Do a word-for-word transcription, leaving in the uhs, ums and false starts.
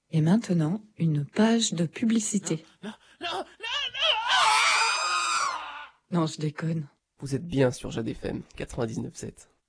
Et maintenant, une page de publicité. Non, non, Non, je déconne. Vous êtes bien sur Jade F M quatre-vingt-dix-neuf sept.